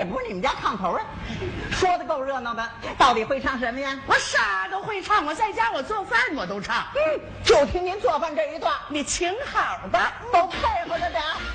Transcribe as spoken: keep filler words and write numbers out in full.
这不是你们家炕头啊？说的够热闹的，到底会唱什么呀？ 我啥都会唱，我在家我做饭我都唱。 嗯，就听您做饭这一段， 你请好吧， 都配合着点。